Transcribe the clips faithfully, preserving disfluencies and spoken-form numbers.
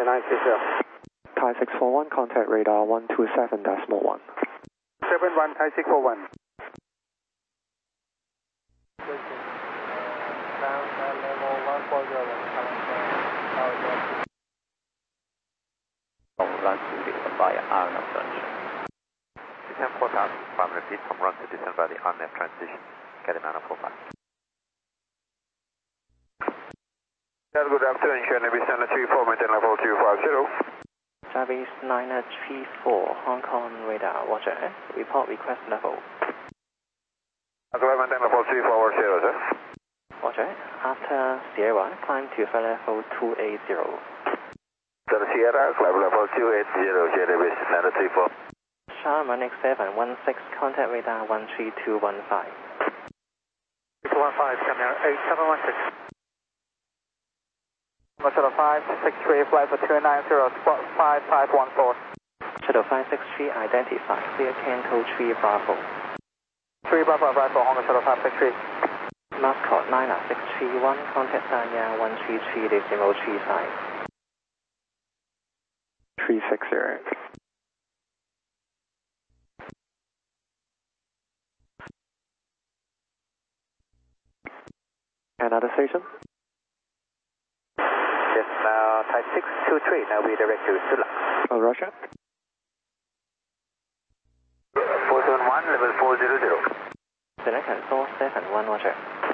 nine three zero. Thai six four one, contact radar one two seven decimal one. seven one, Thai six four one. Down at level one four zero, run to descend via R N A V transition. Descend forecast, five hundred feet from run to descend via the R N A V transition. Calimano four five. Good afternoon, China Vista three four, maintain level two five zero. Service nine three four, Hong Kong radar, Roger. Report request level. Okay, maintain level three four zero, sir. Roger. After Sierra, climb to flight level two eight zero. Sir, Sierra, climb level two eight zero, China Vista nine three four. Sharman X seven one six, contact radar one three two one five. two one five, come here, eight seven one six. Shuttle five six three, flight for two nine zero, spot five five one four. Shuttle five six three, identify, clear Canto three Bravo. three Bravo, Bravo, Hong Kong Shuttle five six three. Mascot nine six three one, contact Sanya one three three decimal three five. three six zero. Another station? Yes, now Thai six two three, now we direct to Sula. Oh, Russia? four seven one, level four zero zero. Selection four seven one, Roger.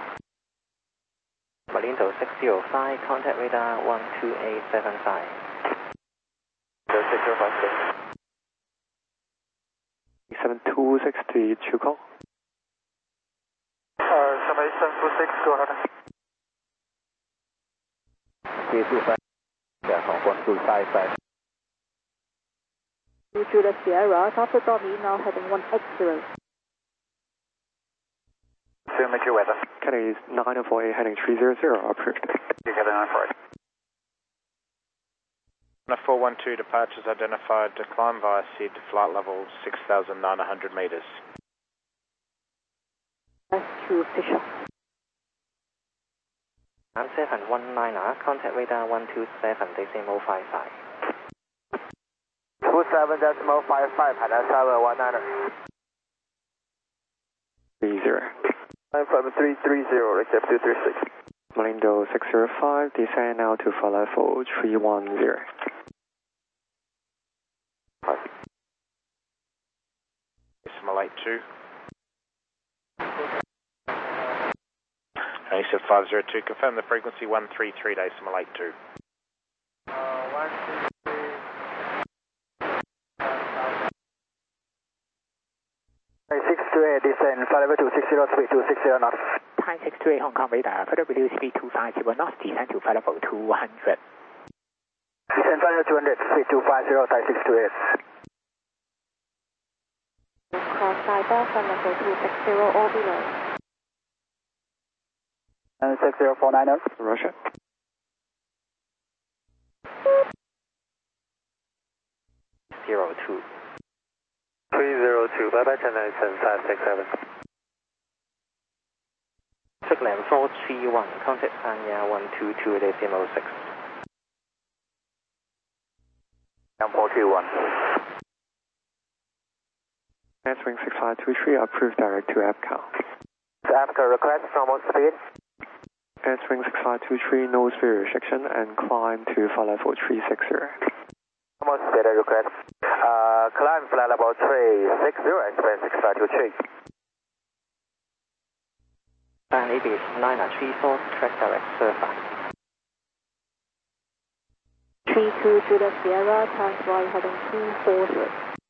Malindo six zero five, contact radar one two eight seven five. six zero five six. seven two six three, two call. Uh, seven eight seven two six, go ahead. three two five, Hong Kong two five five. Juliet Sierra, Alpha Tommy, now heading one eight zero. Signature weather. Kennedy nine four eight, heading three zero zero, approved. You got nine four eight. four one two, departures identified to climb via S I D, flight level six thousand nine hundred meters. S two Fisher. I'm seven one nine, contact radar one two seven decimal five five. two seven decimal five five, Hainan seven one nine. three zero. nine five three three zero, accept two three six. Malindo six zero five, descend now to flight level three one zero. Decimal eight two. And you said five zero two, confirm the frequency one three three decimal eight two. Uh, one two three. six two eight, descend, flight level two six zero, speed two six zero knots. Thai six two eight, Hong Kong radar, flight level speed two five zero knots, descend to flight level two hundred. Descend flight level two hundred, speed two five zero, Thai six two eight. Cross Cyber, flight level two six zero or below. And six zero four nine zero. Russia? Zero two. three zero two, bye bye, ten nine seven five six seven. Trickland four three one, contact Sanya one two two decimal six. four two one. Answering six five two three, approved direct to A P C A L. The Africa request from what speed? Answering six five two three, no speed restriction, and climb to flight level three six zero. Almost speed request. Uh, climb flight level three six zero, express six five two three. And it is nine three four, track direct survey. three two Juliet Sierra, times Y heading two four zero.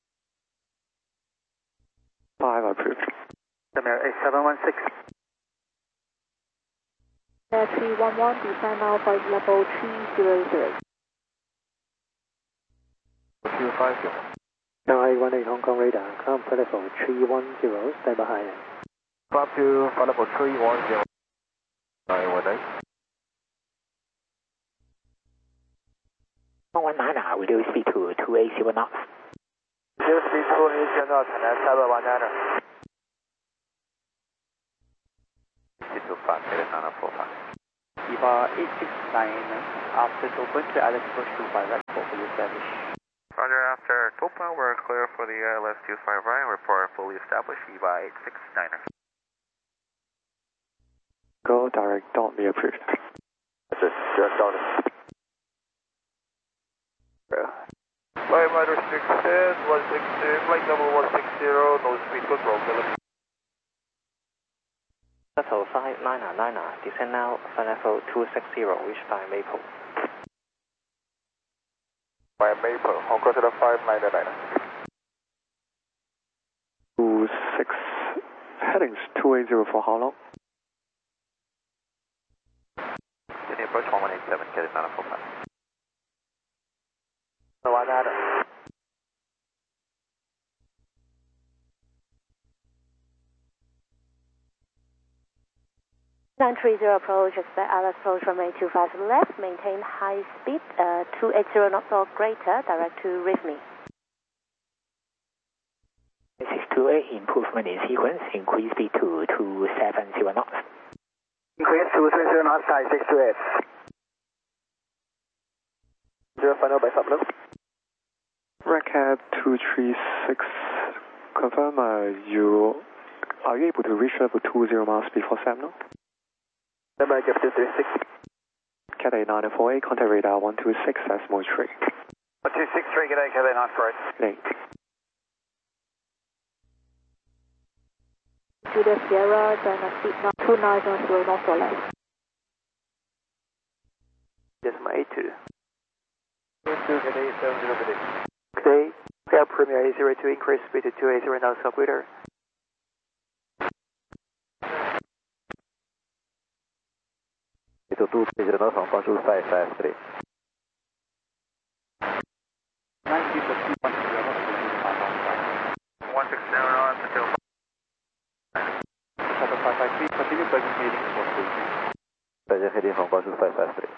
five approved. Come here, eight seven one six. Air three one one, descend now flight level three zero zero. two five zero. Now eight one eight, Hong Kong radar, climb flight level three one zero, stand behind. Up to flight level three one zero. nine one eight. one one nine, reduce speed to two eight zero knots. Zero speed two eight zero knots, and seven one nine. two five, Calimano four five. EVA eight six nine, after open to Alex approach two five right, fully established. Roger, after Topa, we're clear for the I L S two five right, report fully established, EVA eight six nine. Go direct, don't be approved. That's it, direct order. Flight minor six ten, one six two, flight number one six zero, no speed control, Philip. Shuttle five nine nine, descend now, flight level two six zero, reach by Maple. By Maple, Hong Kong to the five nine nine. two six, headings two eight zero for how long? Continue approach one one eight seven, get it nine four five. No, I got it. nine three zero approach, expect I L S approach from A two five left, maintain high speed, uh, two eighty knots or greater, direct to RIFME. six two eight, improvement in sequence, increase speed to two seventy knots. Increase two seventy knots, high six two eight. Zero final by sub loop. Redcap two three six, confirm uh, you, are you able to reach level two zero miles before S A M now? Number gap two three six. Cat A nine four eight, contact radar one two six, decimal three. one two six three, good day, Cat A nine four eight. Good day. Julia Sierra, then a speed not two nine zero knots or less. Yes, my A two. Good day, seven zero, good day. Good day, Air Premier A zero two, increase speed to two eighty knots or greater. To two three zero knots, Hong Kong two five five three. ninety to two one zero, one six zero knots until Shuttle five five three, continue present heading for station. present heading Hong Kong two five five three.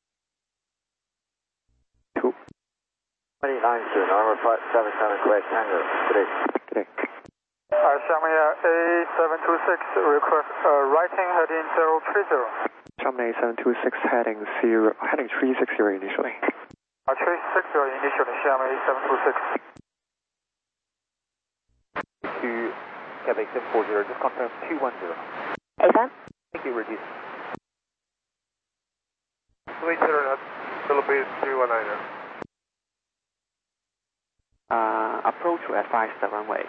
two. twenty-nine soon, armor flight seven seven, Quebec Tango. Good day. Good day. Uh, Xiaomi A seven two six, request uh, righting heading zero three zero. Xiaomi A seven two six, heading zero, heading three six zero initially. Uh, three six zero initially, Xiaomi A seven two six. To Quebec seven four zero, just confirm two one zero. A S A M? Thank you, reduce. two eighty knots, Philippines three one nine. Uh, approach to advise the runway.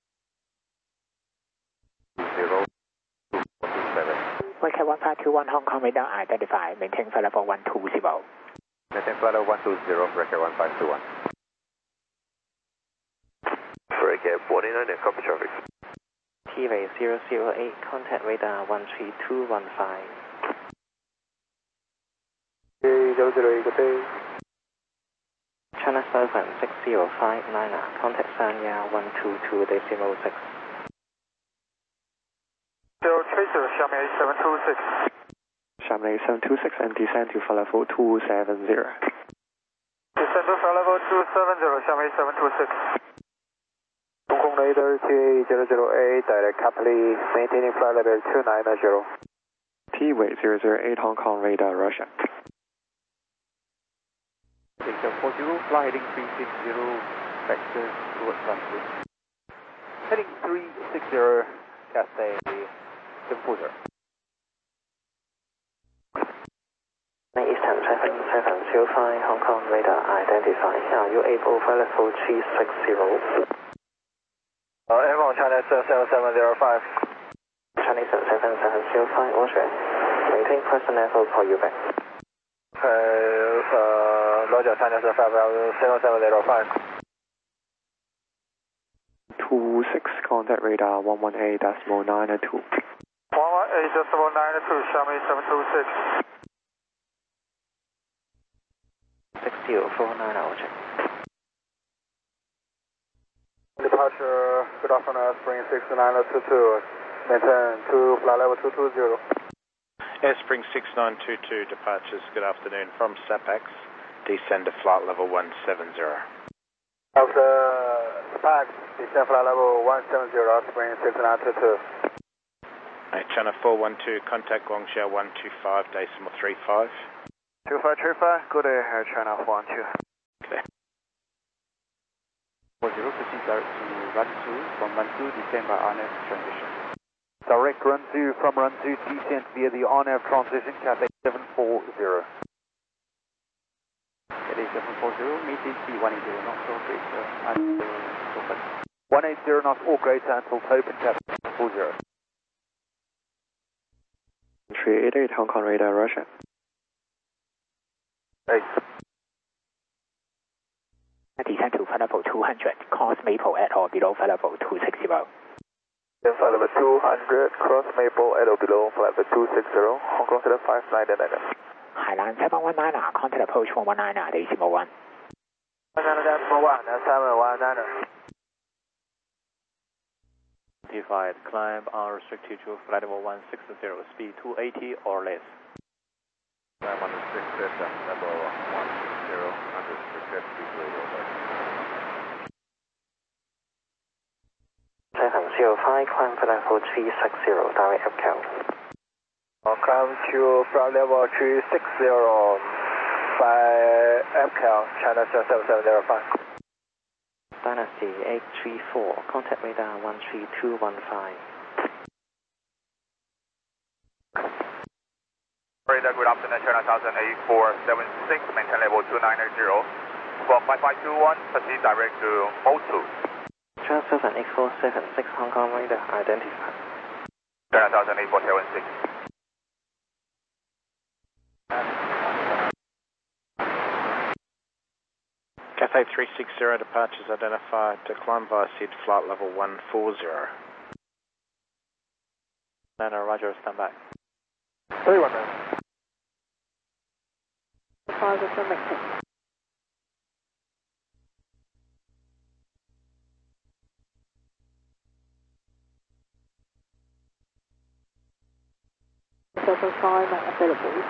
Zero two two seven. Redcap one five two one, Hong Kong radar identified, maintain flight level one two zero. Maintain flight level one two zero, Redcap one five two one. Redcap forty-nine, copy traffic. T-Ray zero zero eight, contact radar one three two one five. zero zero eight, good day. China Southern six zero five nine, contact Sanya one two two decimal six. zero three zero, Xiaomi A seven two six. Xiaomi A seven two six and descend to flight level two seven zero. Descend to flight level two seven zero, Xiaomi A seven two six. Hong Kong radar T A zero zero eight, direct Capri, maintaining flight level two nine zero. T-Way zero zero eight, Hong Kong radar, Russia. Take the four zero, fly heading three six zero, vector towards runway. Heading three six zero, Cathay seven four zero. Eastern seven seven zero five, Hong Kong radar identified. Are you able for level three six zero? Uh, Airborne China seven seven zero five. Chinese seven seven zero five, Roger. Maintain present level, call you back. Uh, uh, Roger, China seven seven zero five. two six, contact radar one one eight decimal nine two. one one eight decimal nine two, Xiaomi seven two six. six zero four nine, Roger. Departure, good afternoon, Spring six nine two two. Maintain to flight level two two zero. Air Spring six nine two two, departures, good afternoon, from SAPEX, descend to flight level one seven zero. After SAPEX, descend flight level one seven zero, Spring six nine two two. Hey, China four one two, contact Guangzhou one two five decimal three five. two five three five, good day, Air China four one two. Okay. four zero, proceed direct to run two, from run two, descend by R N F transition. Direct run two from run two, descent via the R N F transition, Cathay seven four zero. Cathay seven four zero, meeting speed one eighty knots or greater, and open. one eighty knots or greater until open, Cathay seven four zero. three eight eight, Hong Kong radar, Russia. Hey. Descend to flight level two hundred, cross Maple at or below flight level two sixty. Flight level two hundred, cross Maple at or below flight level two sixty, Hong Kong seven five nine nine. Highland seven one nine, contact approach one one nine, decimal one. one nine decimal one, seven one nine. Notified, climb unrestricted to flight level one sixty, speed two eighty or less. Climb unrestricted, level one sixty, unrestricted, speed two eighty or less. seven zero five, climb for level three sixty, direct up count. Welcome to flight level three sixty, by M C L, China seven seven zero five. Dynasty eight three four, contact radar one three two one five. Radar, good afternoon, China one thousand eight four seven six, maintain level two nine zero. For five five two one, proceed direct to O two. China seven eight four seven six, Hong Kong radar, identified. China one thousand eight four seven six. Cathay three sixty, departures identified to climb via S I D flight level one forty. Niner, roger, stand by. three one nine. Five affirmative. Seven five available.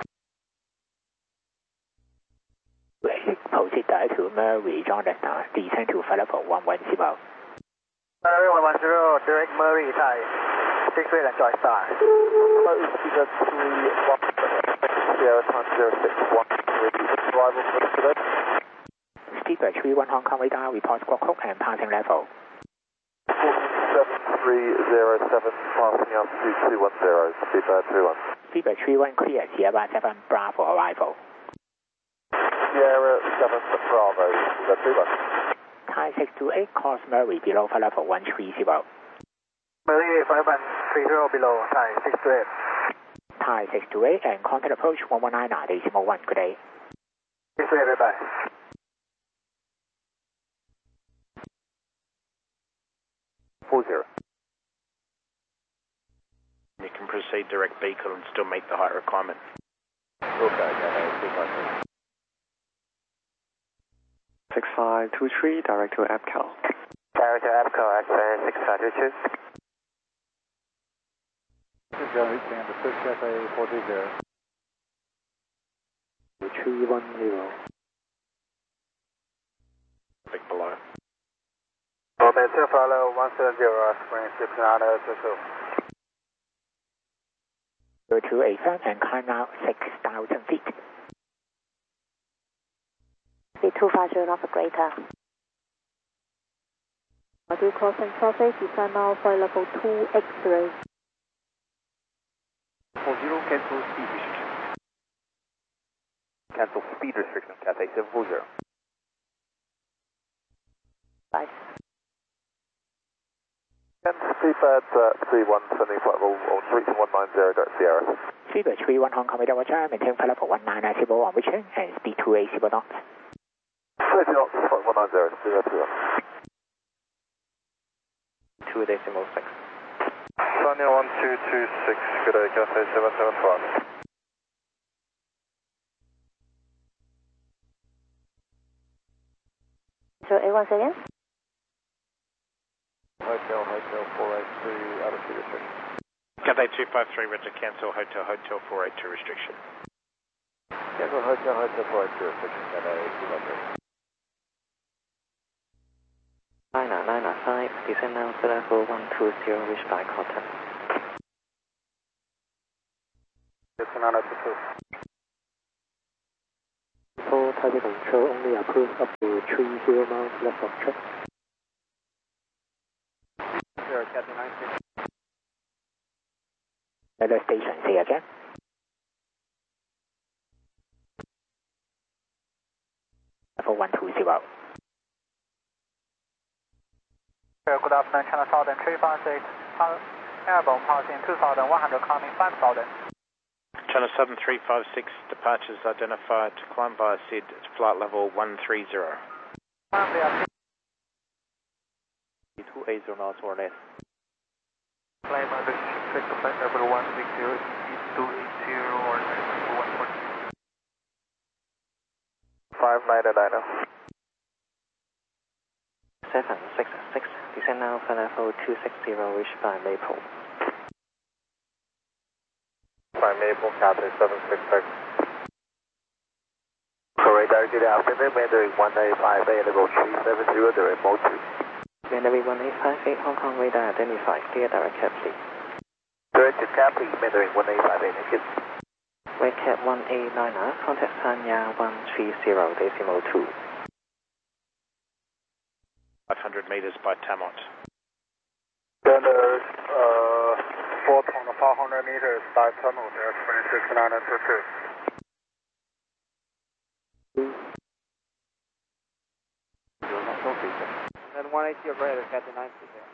Proceed direct to Murray, John Delta, descend to flight level one one zero. Murray one one zero, direct Murray, Thai. six eight and Joy Star. Murray speed three one zero zero six one three, arrival for today. Speedbird three one Hong Kong radar, report squawk hook and passing level. seven three zero seven, passing altitude two one zero, Speedbird three one. Speedbird three one clear, Sierra seven Bravo arrival. Sierra seven Bravo, Speedbird three one. Thai six two eight, cross Murray below flight level one three zero. Murray five one three zero below, Thai six two eight. Thai six two eight and contact approach one one nine, decimal one, good day. six two eight, bye. four zero. You can proceed direct Beacon and still meet the height requirement. Okay, yeah, six five two three, direct to A P C A L. Direct to A P C A L, X-ray six five two two. Understood, Cathay four two zero. three one zero. Big below. Oh, maintain flight level one seven zero, spring six nine two two. Go to A front and climb out six thousand feet. Speed two five zero knots or greater. Module crossing traffic, descend now flight level two X-ray. four zero, cancel speed restriction. Cancel speed restriction, Cathay seven four zero. Bye. And Speedbird uh, three one, sending flight level reaching one nine zero, direct Sierra. Speedbird three one Hong Kong radar, watcher, maintain flight level one nine zero on reaching and speed two eighty knots. thirty knots, flight one nine zero, Speedbird three one. two decimal six. Sunny one two two six, good day, Cathay seven seven five. So A one again? Hotel, Hotel four eight two, altitude restriction. Cathay two five three, Roger, cancel Hotel, Hotel four eight two restriction. Cancel Hotel, Hotel four eight two restriction, Cathay two five three. Niner, Niner five, descend now to level one two zero, reach by contact. nine two two. For Taipei Control, only approve up to three zero miles left of track. Zero, Captain nine three. Weather station, say again. Level one two zero. Good afternoon, China Southern three five six, airborne passing two thousand one hundred, climbing five thousand. China Southern three five six, departures identified to climb via S I D at flight level one three zero. two eighty knots or less. Climb under check the flight level one six zero, two eight zero or less, one forty. five nine nine. seven six six, descend now for level two six zero, reach by Maple. By Maple, Captain seven six six. Correct, directed afternoon, Mandarin one eight five eight, level three seven zero, direct mode two. Mandarin one eight five eight, Hong Kong radar identified, clear direct cap please. Directed cap, please, Mandarin one eight five eight, thank you. Red cap one eight nine, contact Sanya one three zero, decimal two. five hundred meters by Tamot. Standard, uh, four thousand five hundred meters by tunnel, there, twenty-six nine two two. And one eighty operator, Captain nine three zero.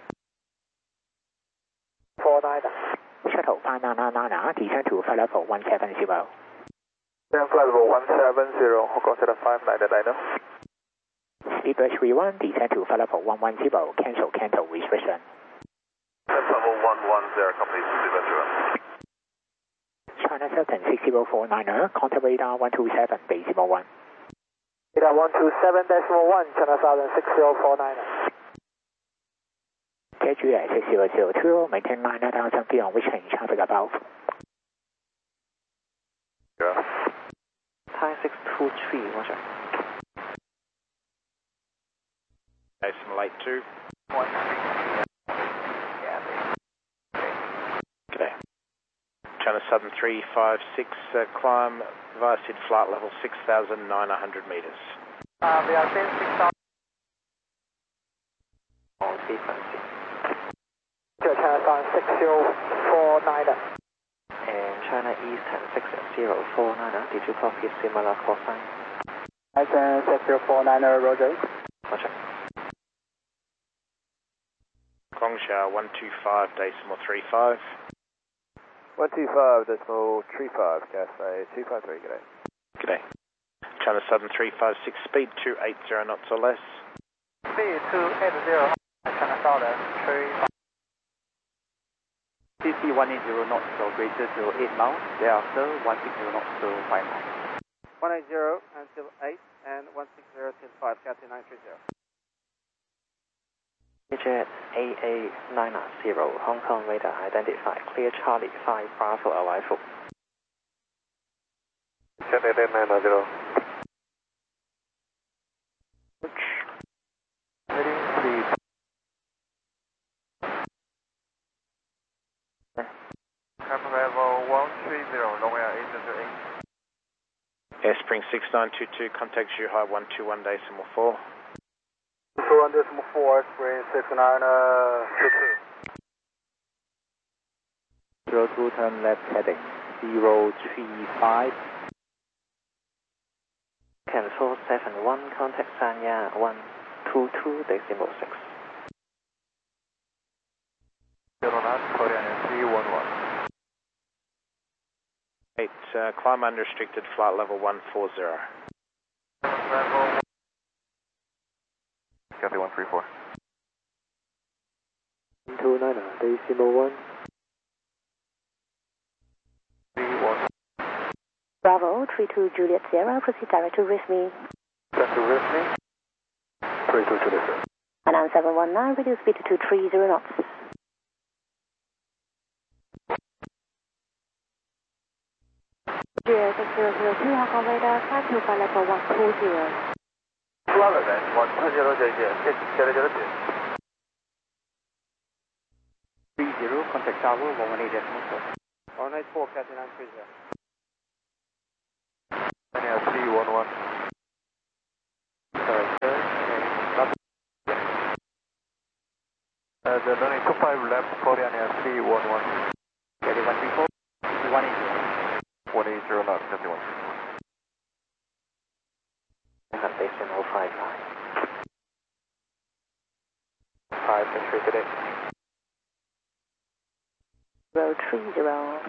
four nine. Shuttle five nine nine nine, descend to flight level one seven zero. Then flight level one seven zero, Hong Kong Center five nine nine. Sleeper three one, descend to flight level one one zero, cancel, cancel, restriction. Flight level one one zero, complete, Sleeper three one. China Southern six zero four nine, contact radar one two seven, decimal one. Radar one two seven decimal one, China Southern six zero four nine. K G S six zero zero two, maintain nine thousand feet on reaching traffic above. Yeah. Thai six two three, roger. Decimal eight two. One three. Yeah. G'day. China Southern three five six, uh, climb via S I D flight level six thousand nine hundred meters. Uh, we are saying six thousand. On frequency. China Southern six zero four nine. And China Eastern six zero four nine, did you copy similar call sign? Eastern six zero four nine, roger. Roger. Guangzhou one two five, decimal three five. one two five, decimal three five, Cafe two five three, g'day. G'day. China Southern three five six, speed two eighty knots or less. Speed two eighty, China Southern three five. C C one eighty knots or greater till eight miles, thereafter one sixty knots till five miles. one eighty until eight and one sixty till five, Captain nine three zero. Jet A A nine zero, Hong Kong radar identified, clear Charlie five Bravo arrival. Jet A A nine zero. Heading speed. Traffic level one three zero, runway eight zero eight. Airspring six nine two two, contact Zhuhai one two one, decimal four. two one decimal four, spring six nine two two. Zero two, turn left heading, zero three five. Cancel seven one, contact Sanya one two two, decimal six. Zero nine, Korean three one one. eight, uh, climb unrestricted, flight level one four zero. Level Cafe one three four. two nine, decimal one. three one. Bravo, three two Juliet Sierra, proceed direct to Rifme. Direct to Rifme. three two Juliet Sierra. Announce seven one nine, reduce speed to two three zero knots. Juliet six zero zero two, Hong Kong radar, climb to flight level one two zero. two eleven, one two zero, J J, zero zero two. three zero, contact tower one one eight decimal four. one eight four, Captain nine three zero. one one. Uh, the runway two five left, Korean Air three one one. Ready one three four, one eight zero. one eight zero knots, Cathay one three four. Decimal five nine. five entry today. Zero three zero.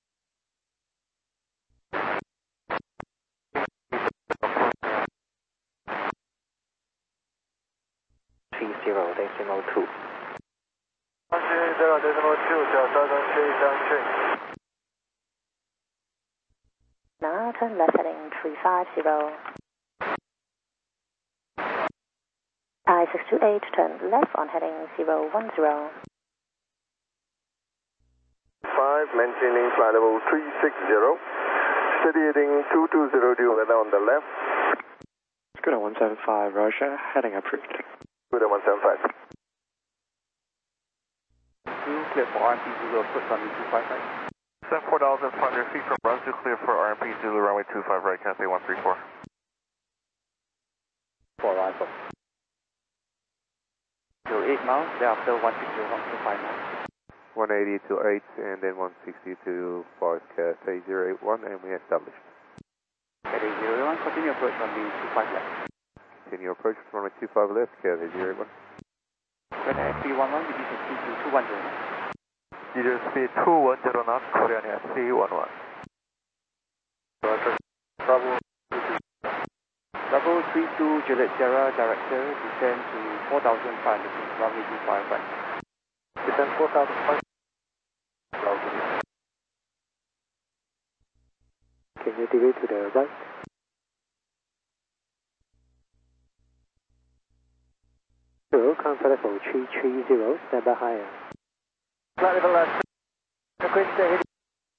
Three zero decimal two. one three zero decimal two, Delta three seven three. Now turn left heading three five zero. I six two eight, turn left on heading zero one zero. five, maintaining flight level three six zero. Steady heading two two zero, due weather on the left. Good at one seven five, Roger, heading approved. Good at one seven five. Two, clear for R M P Zulu, approach runway two five right. Seven four thousand five hundred feet from Brunswick, clear for R M P Zulu, runway two five right, Cathay one three four. For arrival. zero eight miles, thereafter one six zero, one two five miles. one eighty to eight, and then one sixty to five, Cathay zero eight one, and we established. Cathay zero eight one, continue approach runway two five left. Continue approach runway two five left, Cathay zero eight one. Korean Air three one one, reduce the speed to two one zero. Reduce speed two one zero knots, Korean Air three one one. Roger. Bravo. Bravo three two Juliet Sierra, director, descend to four thousand five hundred feet, runway two five right. Descend four thousand five. Can you deviate to the right? Zero, contact level three three zero, stand by higher. Flight level left. Quick stay heading.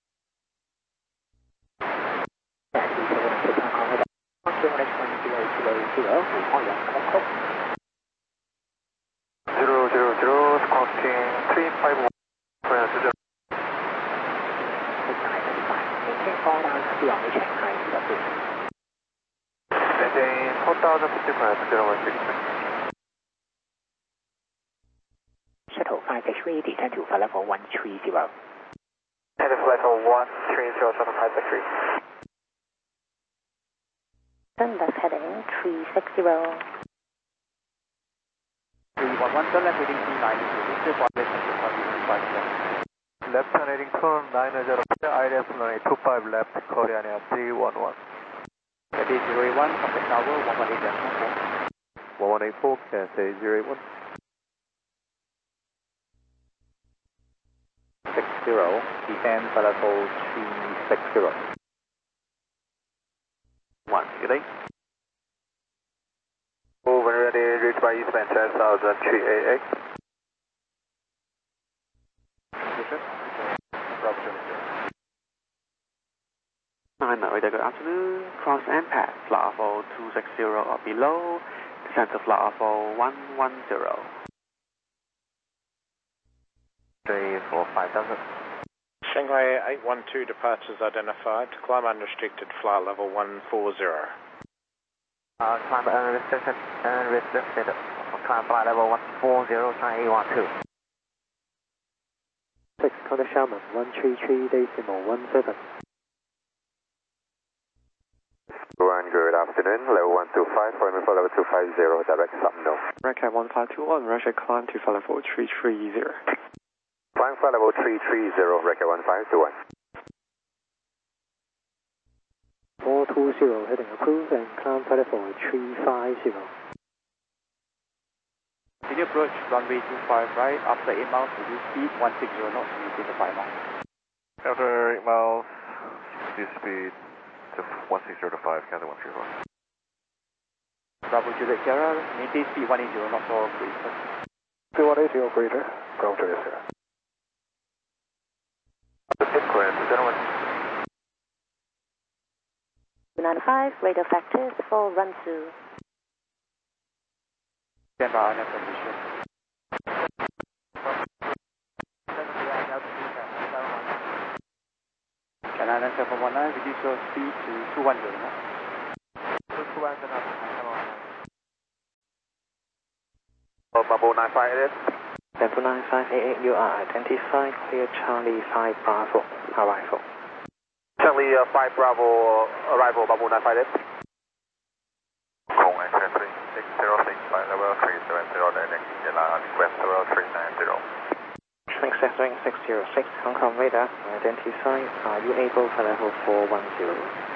Zero zero zero, crossing three five one. Maintain four thousand fifty miles, zero one six three. Shuttle five six three, descend to flight level one three zero. Head of flight level one three zero, shuttle five six three. Turn left heading three six zero. three one one, turn left heading two nine zero, still for left heading two five zero. Left turn heading turn nine zero, I D S runway two five left, Korean Air three one one. Cathay zero eight one, contact tower one one eight zero four. one one eight four, Cathay zero eight one. six zero, descend for level three six zero. one, good day. Move when ready, reach by Eastman ten thousand three A X. Nine Narita, good afternoon. Cross and pass, flight level two six zero or below. Descend to flight level one one zero. Three four five thousand. Shanghai eight one two departures identified. Climb unrestricted, flight level one four zero. Uh, climb unrestricted, unrestricted. Climb flight level one four zero, try eight one two. Six, contact Sherman, one three three decimal one seven. One, good afternoon, level one two five, for level two five zero, direct subno. Redcat one five two one, Russia climb to flight level three three zero. Climb flight level three three zero, Redcat one five two one. four two zero, heading approved, and climb flight level three five zero. Continue approach runway two five right, after eight miles, reduce speed one six zero knots, maintain the five miles. After eight miles, reduce speed to one six zero to five, Cathay one three four. Bravo Juliet Sierra, maintain speed one eight zero knots or greater. Speed one eight zero greater, Bravo Juliet Sierra. Pit clearance, gentlemen. two nine five, radar factors for run two. Stand by on position. China nine seven one nine, reduce your speed to two one zero knots. Bamboo nine five eight. Bamboo nine five eight eight, you are identified. Clear Charlie five Bravo. Arrival. Charlie uh, five Bravo, arrival Bamboo nine five eight. Kong X three six zero six, flight level three seven zero, landing Yala, request level three nine zero. Accessing six zero six, Hong Kong radar, identified. Are you able for level four one zero?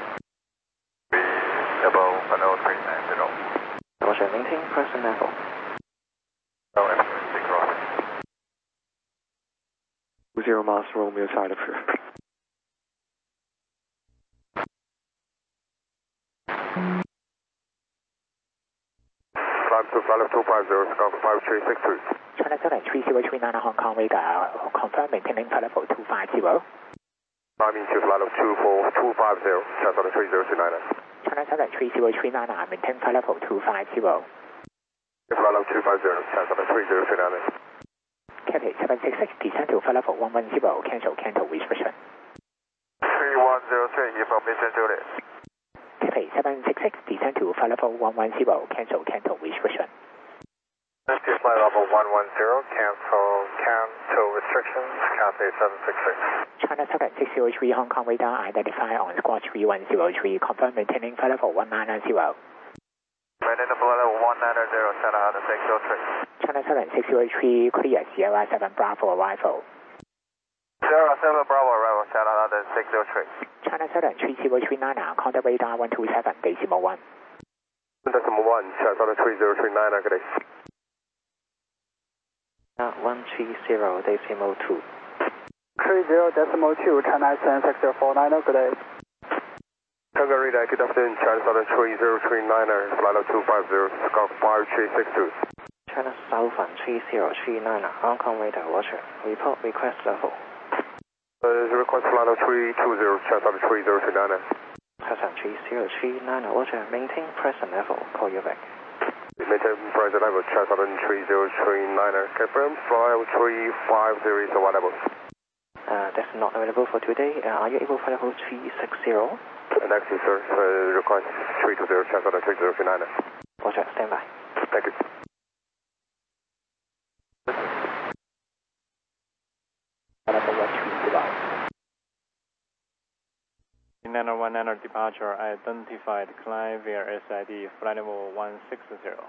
Above level three nine zero. Roger, maintain present level. Oh, F six Roger. Zero miles Romeo side of here. Climb to flight level two five zero, Scout five three six two. China seven three zero three nine Hong Kong radar, confirm maintaining flight level two five zero. Climbing to flight level two four two five zero, China seven three zero two nine. China seven three zero three nine, maintain flight level two five zero. Flight level two five zero, China seven three zero two nine. Cathay seven six six, descend to flight level one one zero, cancel, cancel restriction. three one zero three, information Juliet. Cathay seven six six, descend to flight level one one zero, cancel, cancel restriction. This flight level one one zero, cancel, cancel restrictions, Cathay seven six six. China seven six zero three Hong Kong radar, identify on squawk three one zero three, confirm maintaining flight level one nine zero. Maintaining flight level one nine zero, China six zero three. China seven six zero three, clear Sierra seven Bravo arrival. Sierra seven Bravo arrival, China six zero three. China seven three zero three nine, contact radar one two seven, decimal one. Decimal one, China three zero three nine, good day. one three zero, decimal two. three zero decimal two, China seven six zero four nine, good day. Tango radar, good afternoon, China seven three zero three nine, flight level two five zero, Scout five three six two. China Southern three zero three nine, Hong Kong radar, Roger. Report request level. Uh, request flight level three two zero, China seven three zero three nine. Present three zero three nine, Roger. Maintain present level. Call you back. Maintain present level, China seven three zero three nine. Confirm flight level three five zero is available. Uh, that's not available for today. Uh, are you able for level three six zero? Next is sir, uh, request three two zero, China seven three zero three nine. Roger, stand by. Thank you. Nano one Nano departure identified, climb via S I D, flight level one six zero.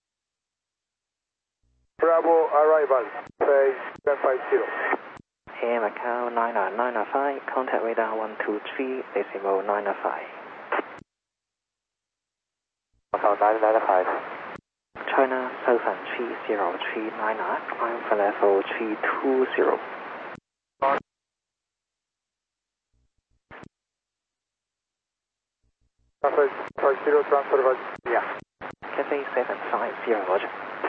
Bravo arrival, phase seven five zero. Air Macau nine nine five, contact radar one two three, decimal nine five. Macau nine nine five. China Southern three zero three nine, climb for level three two zero. Cathay five zero, transfer Virginia. Cathay seven five zero, Roger.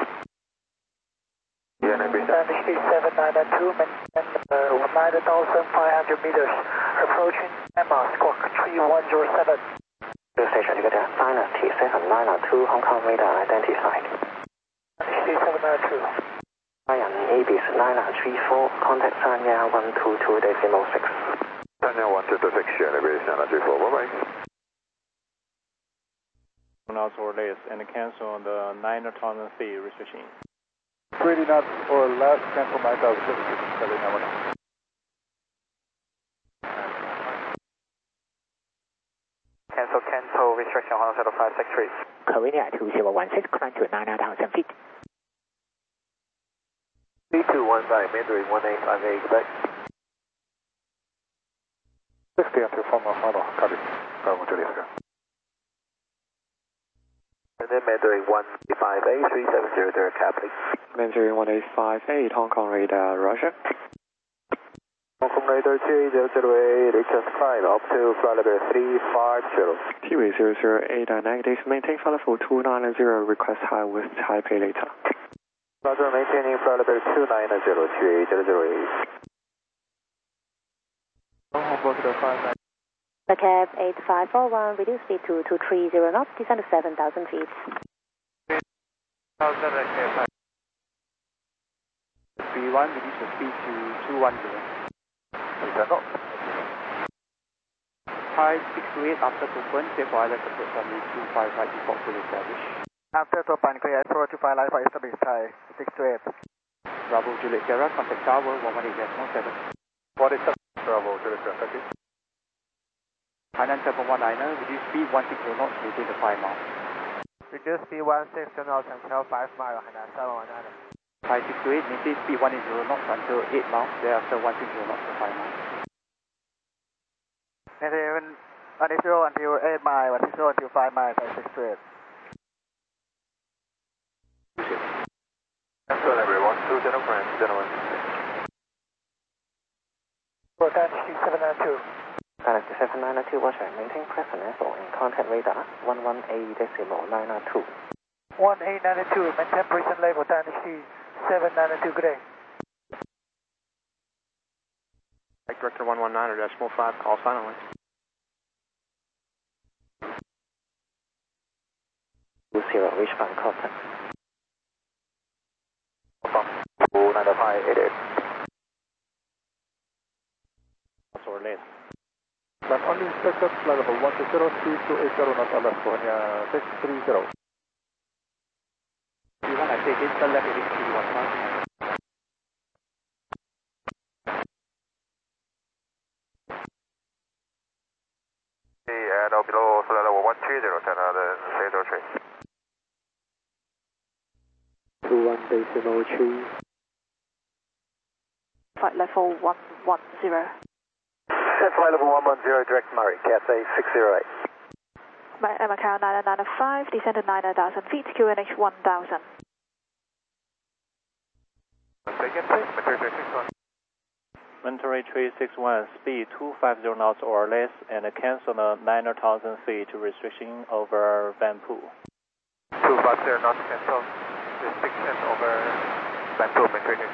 Yeah, N B C. seven nine two, maintain uh, nine thousand five hundred meters, approaching Emma, squawk three one zero seven. Station, you got Dynasty seven nine two, Hong Kong radar identified. Dynasty seven nine two. Ryan Abyss nine three four, contact Sanya one two two, decimal six. Sanya one two two six, Abyss nine three four, bye bye. Knots or less and cancel the nine thousand feet restriction. three knots or less, cancel nine thousand feet. Cancel, cancel, restriction one zero five six three. Korea two zero one six, climb to nine thousand feet. three two one five, Mandarin one eight five eight, Quebec. sixty until formal final, copy. Bravo Juliet. And then Mandarin one eight five eight, three seven zero zero, copy. Mandarin one eight five eight, Hong Kong radar, Roger. Hong Kong radar two eight zero zero eight, just climb up to flight level three five zero. T V zero zero eight are negative, maintain flight level two nine zero, request high with Taipei later. Roger, maintaining flight level two nine zero, two eight zero zero eight. Hong Kong to five nine. The cab eight five four one, reduce speed to two three zero knots, descend to seven thousand feet. B one, reduce the speed to two one zero. Descend up. High six two eight after sequence, therefore I left approach runway two five right default full establish. After to pan clear, approach to five line for establish Thai, six to eight. Bravo Juliet Sierra, contact tower one one eight point seven. What is up? Bravo, Juliet Sierra, thank you. Hainan seven one niner, reduce speed one six zero knots, maintain the five miles. Reduce speed one six zero knots until five miles, Hainan seven one niner. Thai six to eight, maintain speed one eight zero knots until eight miles, thereafter one six zero knots to five miles. Maintain one eight zero until eight miles, one six zero until five miles, Thai six to eight. Excellent everyone, two general friends, gentlemen. For Dynasty seven nine two. Dynasty seven nine two, Roger, maintain presence on contact radar one one eight decimal nine two. one eight nine two, maintain presence level Dynasty seven nine two, good day. Flight Director one one nine, decimal five, call silently. two zero, reach Bangkok. two nine five eight eight. That's or less. Left only inspector, flight level one two zero three two eight zero, not left, California six three zero. You want to take it, turn left heading three one five. And now below flight level one three zero, ten out of zero three. two one decimal three. Flight level one one zero. And flight level one one zero, direct Murray, Cathay six zero eight. Macau nine nine five, descend to nine thousand feet, Q N H one thousand. Monterey three six one, speed two five zero knots or less, and cancel the nine thousand feet restriction over Vanpool. two five zero knots cancel, restriction over Vanpool, Monterey.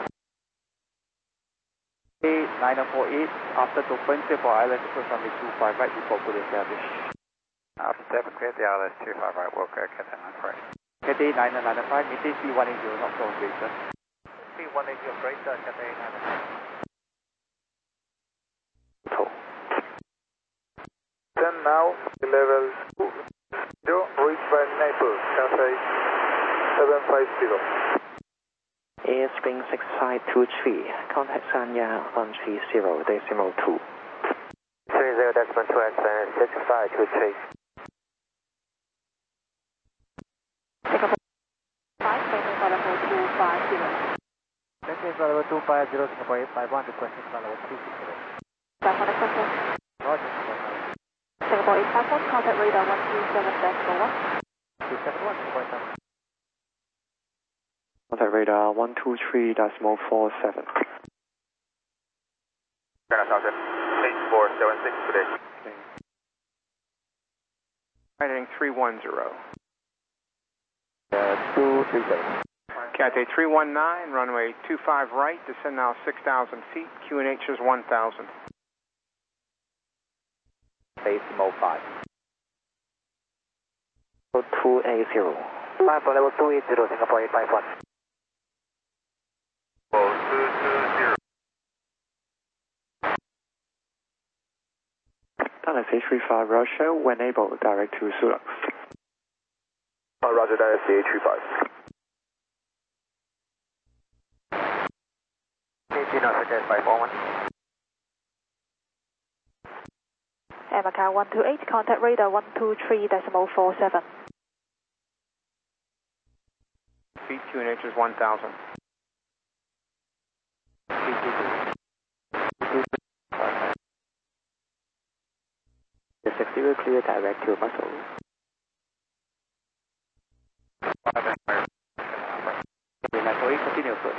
nine four eight, after to Wednesday for I L S approach runway two five right before fully established. After seven, clear the I L S two five right, will go Cathay nine four eight. Cathay nine nine five, maintain speed one eight zero knots or greater. Speed one eight zero greater, Cathay nine nine five. Then now, level two zero, reach by Naples, Cathay seven five zero. Airspring six five two three, contact Sanya one three zero decimal two. three zero decimal two and six five two three. Singapore five, maintain flight level two five zero. Maintain flight level two five zero, Singapore eight five one, requesting flight level two six zero. Back on express. Roger, Singapore eight five one, contact radar one two seven decimal one. two seven one, Singapore seven. Contact radar one two three decimal four seven. eight four seven six today. Heading three one zero. Uh, two three seven. Cathay three one nine, runway two five right, descend now six thousand feet, Q N H is one thousand. Decimal five. two eight zero. Five for level two eight zero, Singapore eight five one. Oh, two two zero. Dynasty three five Russia, when able, direct to Sulux. Oh, Roger, Dynasty eight three five. eighteen knots again, five four one. Air Macau one two eight, contact radar one two three decimal four seven. Feet, Q N H is one thousand. The six zero clear direct to Muscle. nine four eight, continue approach.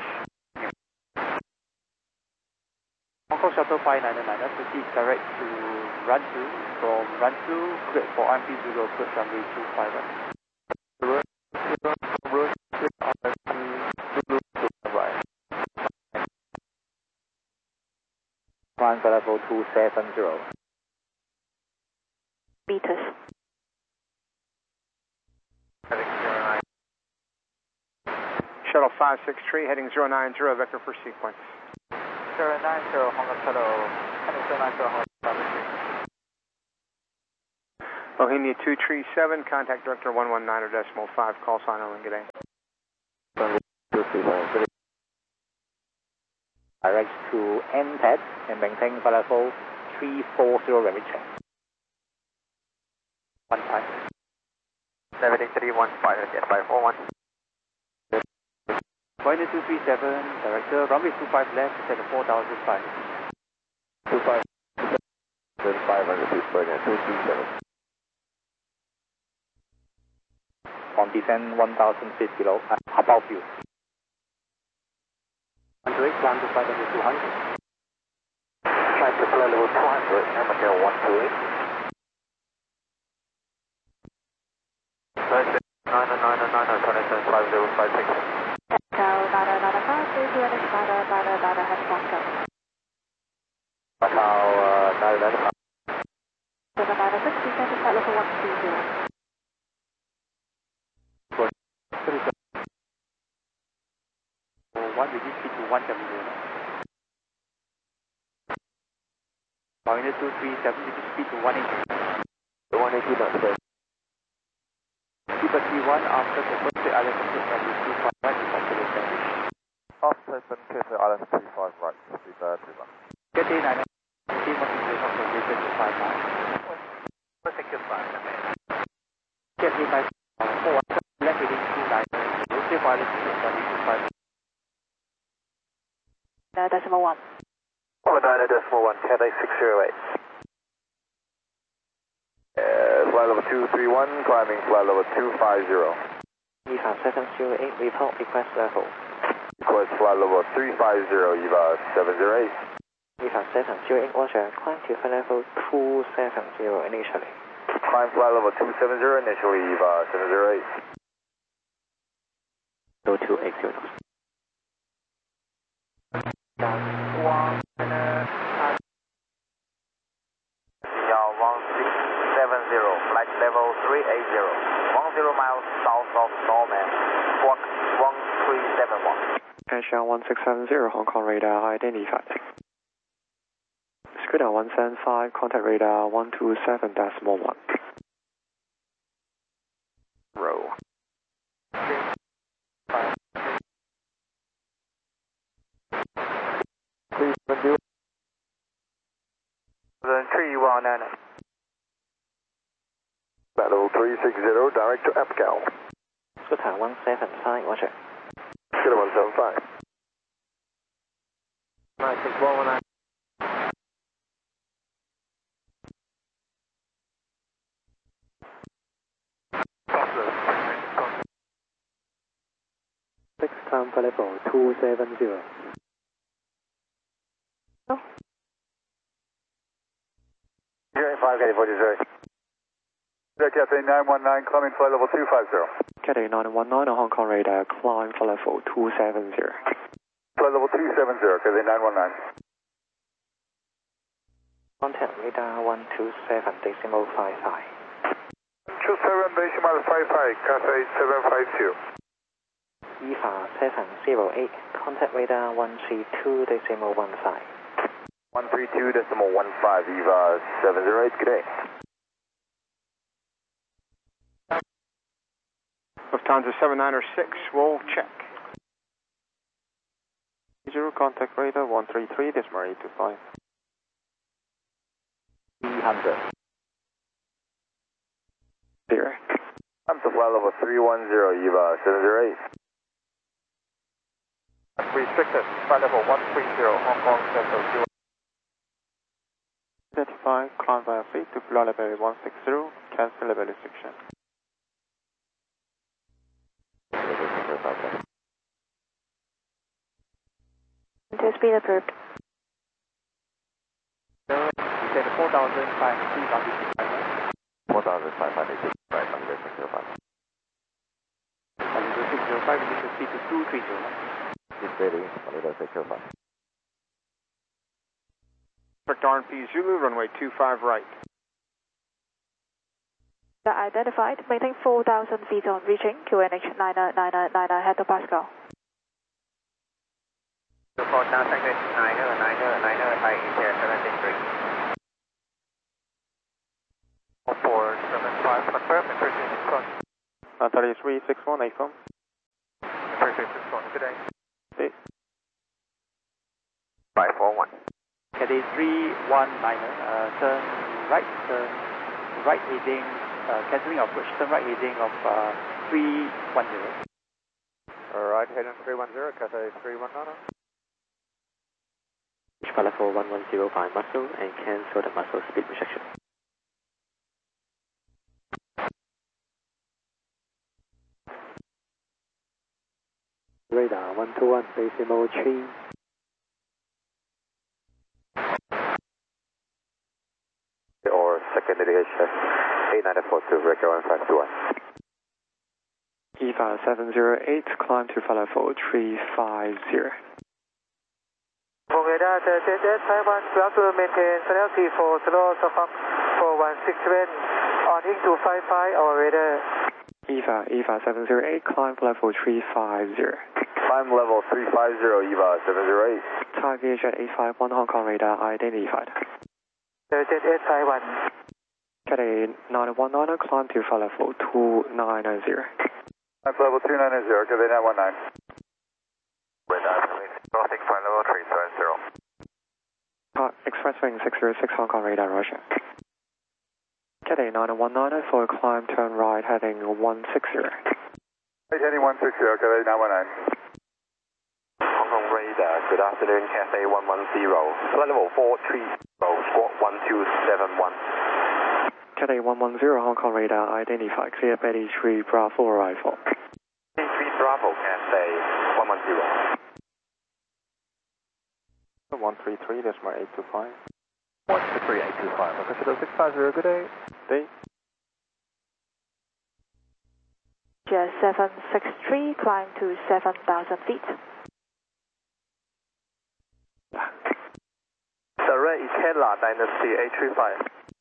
Hong Kong Shuttle five nine nine, proceed direct to run two, from run two, clear for R M P Zulu approach runway two five right. Climb for level two seven zero. Meters. Shuttle five six three, heading zero nine zero, vector for sequence. zero nine zero, Hong Kong Shuttle, heading zero nine zero, Hong Kong Shuttle. India two three seven, contact director one one nine decimal five, call sign on good day. Direct to N pad and maintain flight level three four zero runway check. one five. seventy three one five, jet five four one. Boeing two three seven, director, runway two five left, set four thousand five. two five, five hundred feet, Boeing two three seven. On descent one thousand feet below, uh, above you. one two eight, climb to flight level two hundred. Flight to flight level two hundred, Amateur one two eight. nine nine nine, twenty-seven five zero five six. Echo, Nada, Nada, five, three, two, Nada, Nada, Nada, Nada, has Moscow. Macau, uh, Nada, Nada. seven nine six, descend to flight level one two zero. one reduce speed to one W. Boeing two three seven, reduce speed to one eighty. one eighty knots, sir. Keep a T one after the first island two five right, possible damage. After open, clear for island two five right, speed uh, two one. Get A nine, team of integration from Vision to five nine. Let's take your flight. Get A nine, four one, left heading two nine, clear for island two five. Nada, decimal one. one nine decimal one, Cathay six zero eight. Uh, flight level two three one, climbing flight level two five zero. E V A seven zero eight, report request level. Request flight level three five zero, E V A seven zero eight. E V A seven zero eight, Roger, climb to flight level two seven zero initially. Climb flight level two seven zero, initially E V A seven zero eight. Go to eight zero. One, uh, one six seven zero, flight level three eight zero, one zero miles south of Norman, squawk one three seven one. Asia one six seven zero, Hong Kong radar identified. Scuda one seven five, contact radar one two seven decimal one. Row. Please do it. three one nine. Battle three six zero, direct to Apcal. Scuda one seven five, Roger. Scuda one seven five. nine six one one nine. Six climb for level two seven zero. zero five, Cathay forty-three. Cathay nine one nine, climbing flight level two five zero. Cathay nine one nine on Hong Kong radar, climb for level two seven zero. Flight level two seven zero, Cathay nine one nine. Contact radar one two seven decimal five five. two seven decimal five five, Cathay seven five two. E V A seven zero eight, contact radar one three two decimal one five. one three two decimal one five, E V A seven zero eight, good day. Lufthansa seven nine six, roll check. Zero contact radar one three three, decimal eight two five. three hundred. Zero. I'm to flight level three one zero, E V A seven zero eight. Restricted, flight level one three zero, Hong Kong Central zero. Identify, climb via fleet to flight level one six zero, cancel level restriction. To speed approved. Descend four thousand five hundred. four thousand five hundred sixty-five, Bangladesh six zero five. Bangladesh six zero five, reduce speed to two three zero. It's ready, Bangladesh six zero five. Victor R P Zulu, runway two five right. Identified, maintain four thousand feet on reaching Q N H nine nine nine nine hectopascal. Report now, second nine nine nine nine by India seven six three. four seven five, confirm, entry three six one. Uh, thirty-three six one, eight phone. Entry three six one, good day. Okay. five four one. Cathay three one niner, uh, turn right, turn right heading, uh, cancelling approach, turn right heading of uh, three one zero. Alright, heading three one zero, Cathay three one niner. Flight level one one zero by muscle and cancel the muscle speed restriction. Radar one two one, decimal three. Or second indication, eight nine four two, record one five two one. E V A seven zero eight, climb to flight level three five zero. For radar, the Z S Taiwan, we have to maintain penalty for slow Safam four one six seven on into five five, our radar. E V A, E V A seven zero eight, climb flight level three five zero. Climb level three five zero, E V A seven zero eight. Thai Vietjet eight five one Hong Kong radar identified. The Z S Taiwan. Cathay nine one nine, climb to flight level two nine zero. Climb level two nine zero, Cathay nine one nine. Radar, crossing flight level three seven zero. Uh, Express wing six zero six Hong Kong radar, Roger. Cathay nine one nine for climb, turn right, heading one six zero. Heading one six zero, Cathay nine one nine. Hong Kong radar, good afternoon, Cathay one one zero. Flight level four three zero, squawk one two seven one. Cathay one one zero, Hong Kong radar identified, clear Betty three Bravo arrival. Betty three Bravo, Cathay one one zero. one three three, decimal eight two five. one two three eight two five, Consider six five zero, good day. Day. Jet seven six three, climb to seven thousand feet. Direct Ikela Dynasty eight three five.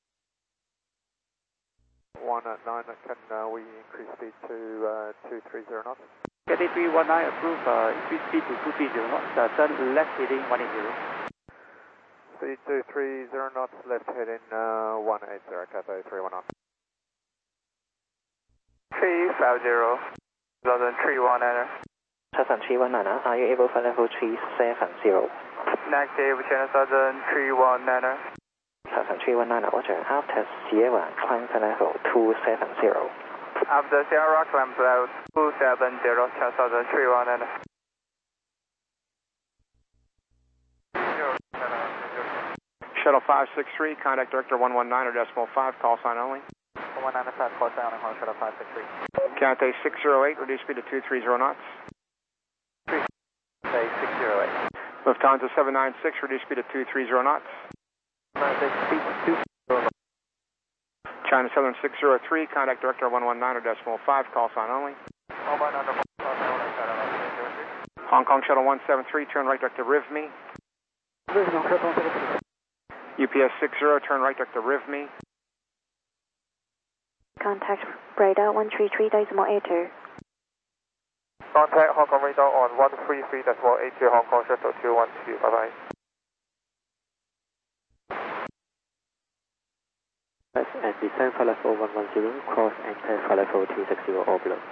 one nine, can uh, we increase speed to uh, two three zero knots? Cathay three one nine, approve, uh, increase speed to two three zero knots, uh, turn left heading one eight zero. Speed two three zero knots, left heading uh, one eight zero, Cathay three one nine. three five zero, London three one niner. Southern three one niner, are you able for level three seven zero? Negative, China Southern three one niner. Southern three one niner, Roger. After Sierra, climb for level two seven zero. After Sierra, climb level two seven zero, China Southern three one niner. Shuttle five six three, contact director one one nine or decimal five, call sign only. one nine five, call sign only, Shuttle five six three. Cathay six zero eight, reduce speed to two three zero knots. Cathay six zero eight. Lufthansa seven nine six, reduce speed to two three zero knots. Speed two zero. China Southern six zero three, contact director one one nine or decimal five, call sign only. Hong Kong Shuttle one seven three, turn right director R I V me. U P S six zero, turn right director R I V me. Contact radar one three three, decimal eight two. Contact Hong Kong radar on one three three, decimal eight two, Hong Kong Shuttle two one two, bye bye. And descend flight level one one zero, cross enter flight level two six zero or below.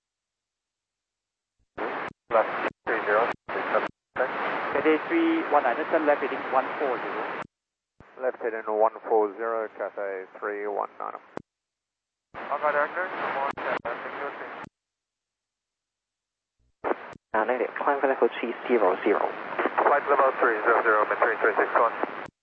Left three zero. Cathay three one nine, turn left heading one four zero. Left heading one four zero, Cathay three one nine. Hong Kong director, one seven six zero three. Uh, negative, climb flight level three zero zero. Flight level three zero zero, maintain three six one.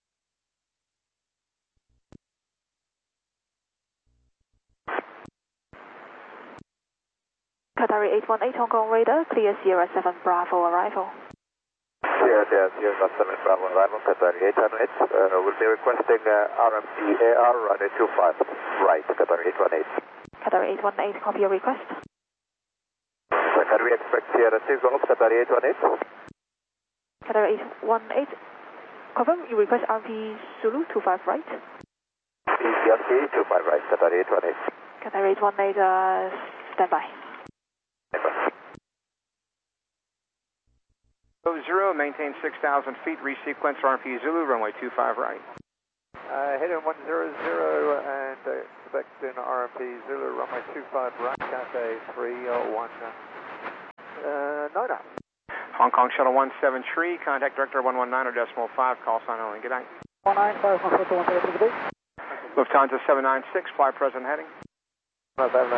Qatari eight one eight, Hong Kong radar, clear Sierra seven Bravo arrival. Sierra Sierra seven Bravo arrival, Qatari eight one eight. Uh, we'll be requesting uh, R M P A R runway two five, right, Qatari eight one eight. Qatari eight one eight, copy your request. So can we expect Sierra six Golf, Qatari eight one eight? Qatari eight one eight, confirm you request R P Zulu two five right? E C R C two five right, Qatari eight one eight. Qatari eight one eight, uh, stand by. Zero, maintain six thousand feet, resequence R M P Zulu, runway two five right. Uh, heading one zero zero and uh, expecting R M P Zulu runway two five right, Cathay three one niner. Hong Kong Shuttle one seven three, contact director one one nine decimal five, call sign only. Good night. one nine five one four two one seven, good day. Lufthansa seven nine six, fly present heading. Runway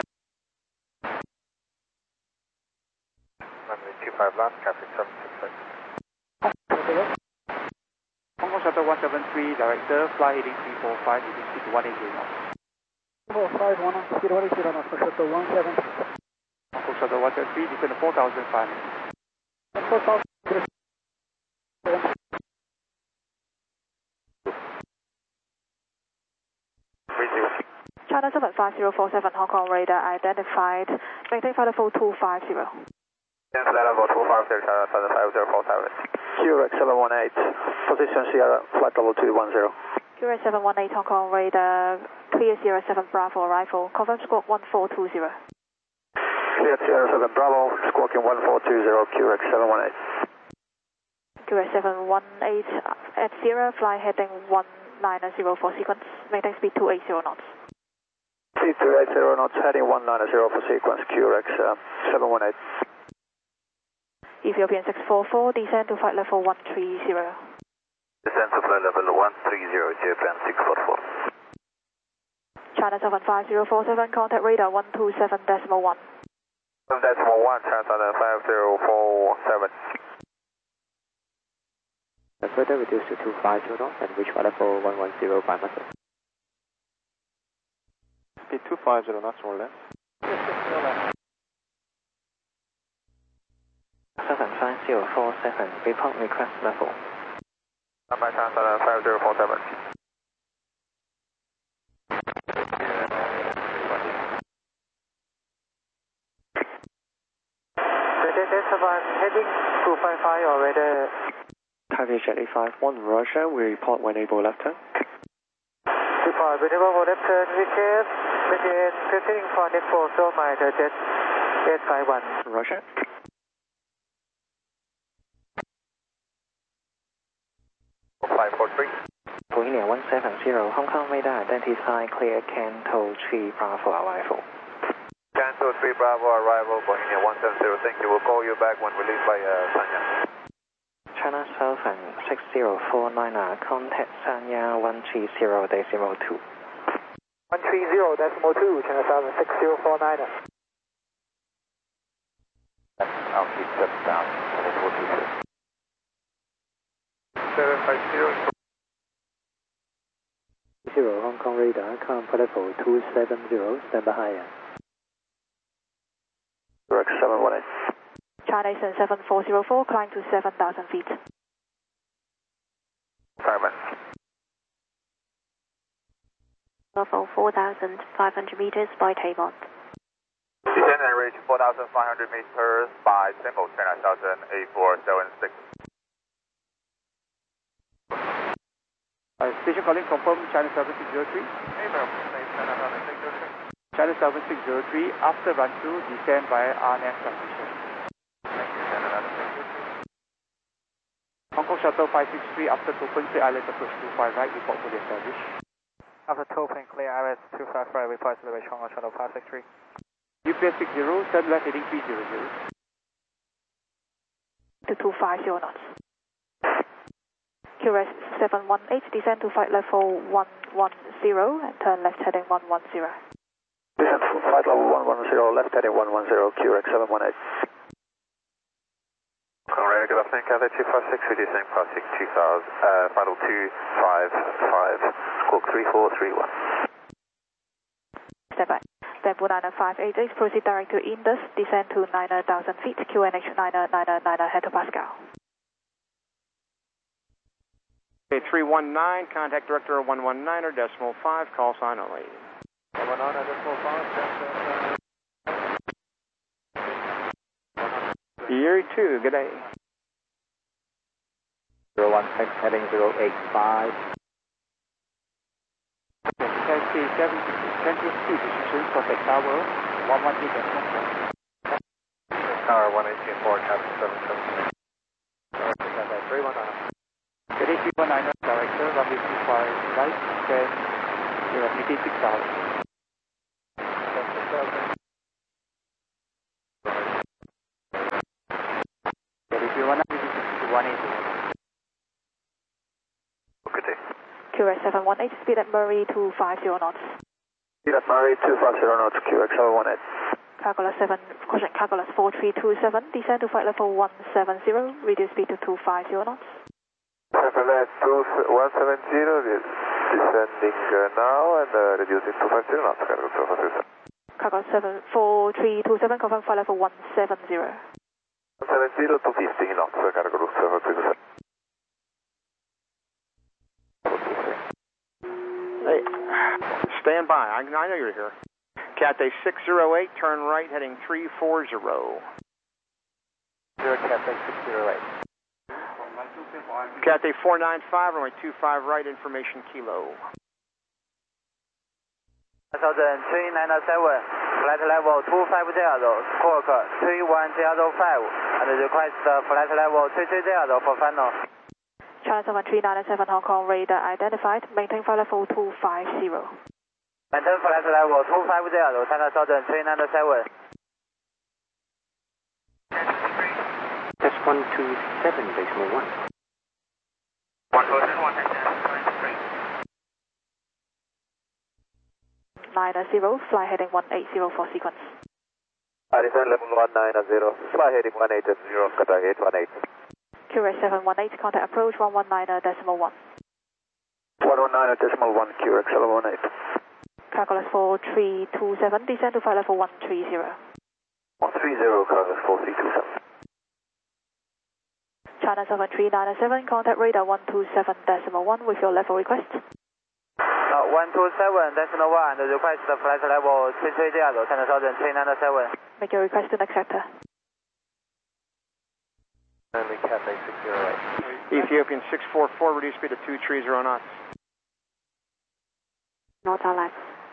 two five left, traffic seven six six. Hong Kong Shuttle one seven three, director, fly heading three four five, heading speed one eighty knots. four five one, speed one eighty knots for Shuttle one seven three. Hong Kong Shuttle one seven three, descend to four thousand five hundred. four thousand. China seven five zero four seven, Hong Kong radar identified, maintain flight level two five zero. Flight level two five zero, China seven five zero four seven. Q R X seven one eight, position Sierra, flight level two one zero. Q R X seven one eight, Hong Kong radar, clear Sierra seven Bravo arrival, confirm squawk one four two zero. Clear Sierra seven Bravo, squawking one four two zero, Q R X seven one eight. Q R X seven one eight at Sierra, fly heading one nine zero for sequence, maintain speed two eighty knots. Speed two eighty knots, heading one nine zero for sequence, Q R X seven one eight. Ethiopian six four four, descend to flight level one three zero. Descend to flight level one three zero, Ethiopian six four four. China seven five zero four seven, contact radar one two seven decimal one. Decimal one, China seven five zero four seven. Further reduce to two five zero knots and reach flight level one one zero by muscle. Speed two five zero knots or less. seven five zero four seven, report request level. Number China seven five zero four seven. Heading two five five already. Taipei Jet eight five one, Russia, we report when able left turn. Report when able left turn, recap, maintain fifteen for net four, so my jet eight five one. Russia. five four three. Bohemia one seven zero, Hong Kong radar identify clear Canto three Bravo arrival. Canto three Bravo arrival, Bohemia one seven zero, thank you. We'll call you back when released by uh, Sanya. China seven six zero four nine, contact Sanya one three zero decimal two. one three zero decimal two, China seven six zero four nine. I'll keep that down, four two zero. seven five zero. Zero, Hong Kong radar, current level two seven zero, stand by higher. Q R X seven one eight. China Eastern seven four zero four, climb to seven thousand feet. Simon. Level four thousand five hundred meters by Taiwan. Descend and reach four thousand five hundred meters by Temple, China seven eight four seven six. Uh, station calling confirm China seven six zero three. China seven six zero three, after run through, descend via R N S transmission. Hong Kong Shuttle five six three, after Frequency Island approach two five right, report fully established. After Topeng, clear I R S two five five, report to the Hong Kong Shuttle five six three. U P S six zero, turn left heading three zero zero. To two five zero knots. Q R S seven one eight, descend to flight level one one zero and turn left heading one one zero. Descend to flight level one one zero, left heading one one zero, Q R X seven one eight. Alright, good afternoon, Cathay two five six, we descend passing two thousand, uh, flight level two five five, squawk three four three one. Stand by. Tempo nine five eight eight, proceed direct to Indus, descend to nine thousand feet, Q N H nine nine nine hectopascal. Okay, three one nine, contact director one one nine decimal five, call sign only. one one nine decimal five, Year two, good day. zero one six, heading zero eight five. Taxi seven, Central Speed Decision, contact tower one one eight decimal four. Tower one eighteen four, traffic seven seven six. three one nine. Good day, three one nine, director, runway radio two five right, then you're at maybe six hours. If you want to be one eighty. Good day. Q X seven one eight, speed at Murray two five zero knots. Speed at Murray two five zero knots, Q X seven one eight. Cargolas seven, caution Cargolas four three two seven, descend to flight level one seven zero, reduce speed to two five zero knots. Chevrolet one seven zero, descending uh, now and uh, reducing two five zero knots, cargo two five zero. Cargolas seven four three two seven, confirm flight level one seven zero. one seven zero to fifteen knots, cargo two five zero. Hey, stand by. I, I know you're here. Cathay six zero eight, turn right, heading three four zero. Zero Cathay six zero eight. Cathay four nine five, runway two five right, information kilo. Southern three nine seven, flight level two five zero, squawk three one zero five, and request flight level three three zero for final. China seven three nine seven, Hong Kong radar identified, maintain flight level two five zero. Maintain flight level two five zero, China Southern three nine seven. That's one two seven, decimal one. one two seven, one three. nine zero, fly heading one eight zero for sequence. Descend level one nine zero, fly heading one eight zero, Qatar eight one eight. Q X seven one eight, contact approach one one nine decimal one. one one nine decimal one, Q X seven one eight. Cargolas four three two seven, descend to flight level one three zero. one three zero, Cargolas four three two seven. China seven three nine seven, contact radar one two seven decimal one with your level request. Uh, one two seven decimal one, and request flight level three three zero, China Southern three nine seven. Make your request to next sector. Only Cathay six zero eight. Ethiopian six four four, reduce speed to two three zero knots. North Alex.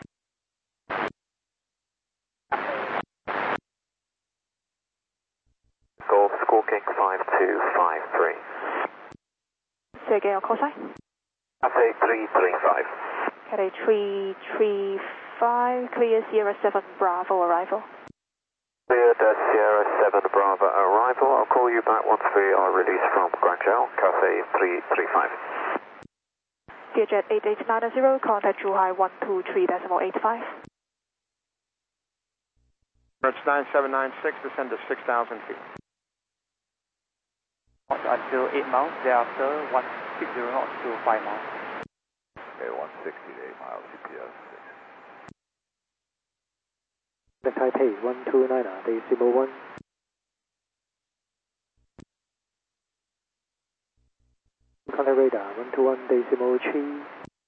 Golf squawking five two five three. Say again your call sign. Cathay three three five. Cathay three three five, clear Sierra seven Bravo arrival. Clear Sierra seven Bravo arrival. I'll call you back once we are released from Guangzhou. Cathay three three five. Dearjet eight eight nine zero, contact Zhuhai one two three decimal eight five. It's nine seven nine six, descend to six thousand feet. Until eight miles, thereafter one sixty knots to five miles. Okay, one sixty to eight miles, G P S. The Taipei one two nine, decimal one. Contact radar one two one, decimal three.